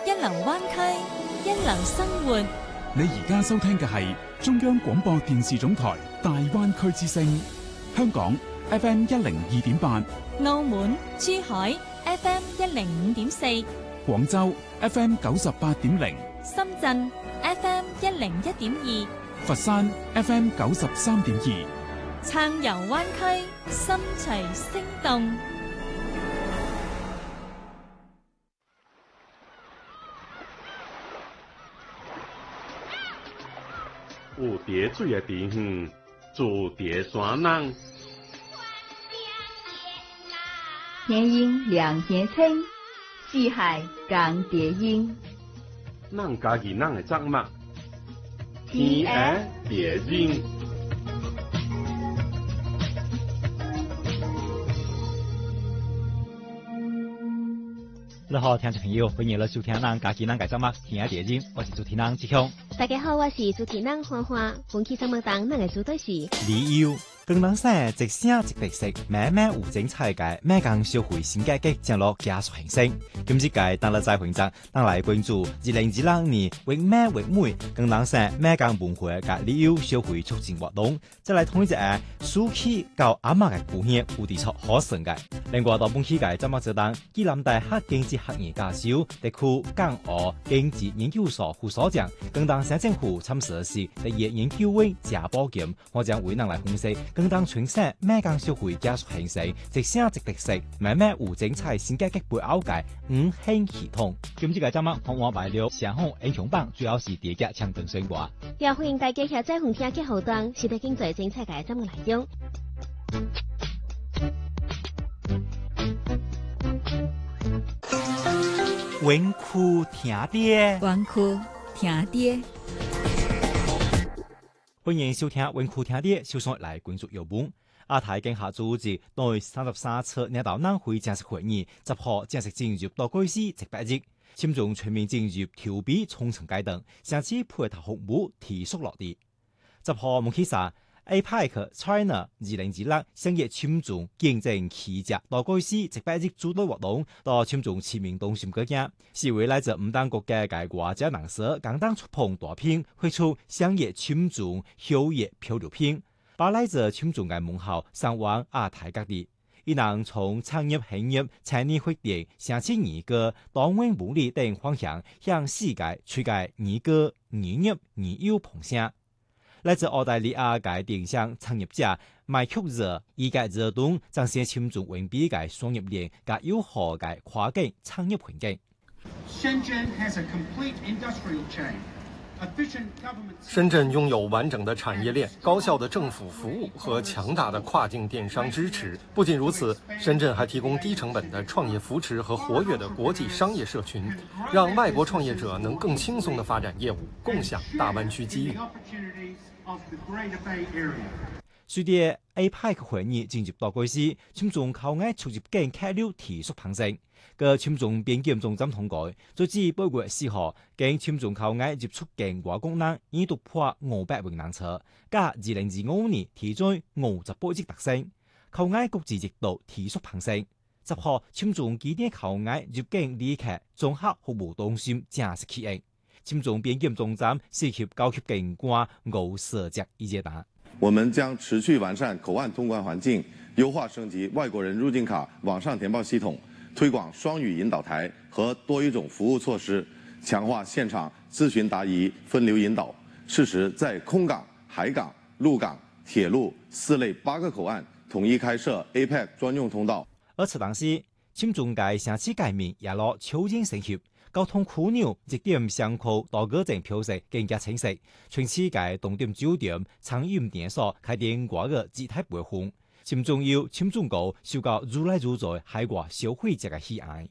一流灣區，一流生活。 你而家收聽嘅係中央廣播電視總台大灣區之聲，香港 FM 102.8， 澳門、珠海 FM 105.4， 廣州 FM 98.0， 深圳 FM 101.2， 佛山 FM 93.2， 暢遊灣區，心隨聲動。 有蝶水的地方，住蝶山人。 天阴两天清，四海共蝶音。 咱家己咱的作物，天涯蝶音。 你好，聽眾朋友，歡迎嚟收聽咱家己咱嘅節目《天涯蝶音》，我是主持人志強。 大家好，我是主持人歡歡。本期節目當咱嘅主題是旅遊。廣東省一省一特色，慢慢有精彩嘅美港社會新改革將落加速形成。今次嘅當日再分章，當來關注2026年為美為美，廣東省美港文化嘅旅遊社會促進活動，再來統一隻暑期到阿媽嘅故鄉有地出可成嘅。另外到本期嘅節目就當暨南大學經濟學院教授、地區港澳經濟研究所副所長，廣東省政府參與是第一研究員賈寶劍，我將為咱來分析。廣東全省美港社會加速形成，一省一特色，慢慢有精彩新改革背後嘅五興系統。今次嘅節目，我擺了上紅英雄榜，主要是第一搶登選過。 也歡迎大家下載紅聽嘅後段，是對經濟精彩嘅節目內容。 穩酷聽爹， 穩酷聽爹。 歡迎收聽穩酷聽爹，首先來關注要聞。亞太經合組織第33次領導人會正式會議10號正式進入倒計時100日，簽中全面進入投幣沖程階段，上次配套服務提速落地。10號目起實 APEC China 2026商業簽中競爭企業倒計時100日主導活動，到簽中7名東協國家，是為來自5單國家嘅國家人士簡單觸碰大片，推出商業簽中效益漂流片，把來自簽中嘅門號送往亞太各地，亦能從產業興業、產業發展、城市擬革、黨員武力等方向向世界推介擬革、擬業、擬優碰聲。來自澳大利亞嘅電商創業者邁克爾以嘅熱動，彰顯簽中穩備嘅商業鏈及友好嘅跨境產業環境。 深圳擁有完整的產業鏈、高效的政府服務和強大的跨境電商支持。不僅如此，深圳還提供低成本的創業扶持和活躍的國際商業社群，讓外國創業者能更輕鬆地發展業務，共享大灣區機遇。 隨着 APEC 會議進入倒計時，簽中口岸出入境客流提速攀升。個簽中邊檢總站統計，截至8月4號，經簽中口岸入出境外國人已突破500萬人次，較2025年提升58%特升。口岸國際熱度提速攀升。10號簽中機電口岸入境旅客綜合服務中心正式啟用。簽中邊檢總站涉及高級警官50隻一接單。 我們將持續完善口岸通關環境，優化升級外國人入境卡網上填報系統，推廣雙語引導台和多語種服務措施，強化現場諮詢答疑分流引導。適時在空港、海港、陸港、鐵路4類8個口岸統一開設 APEC 專用通道。 而此當時，簽中嘅城市界面也落超前升級。交通樞紐熱點商鋪多個證標識更加清晰，全市嘅重點酒店、餐飲連鎖開店掛個姿態培訓，簽中要簽中高，受到如來如在海外消費者嘅喜愛。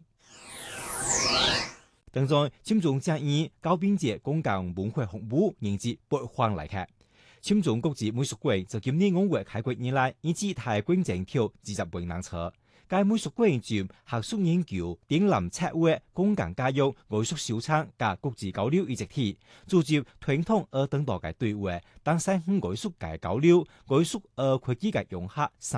當中簽中將以高品質公共文化服務迎接北方來客。簽中國際美術館就今年5月開館以來，以姿態觀展票20萬人次。該美術館集學術研究、展覽策劃、公共教育、藝術收藏及國際交流於一體，組織傳統而等待嘅對話，當山藝術嘅交流、藝術而科技嘅融合。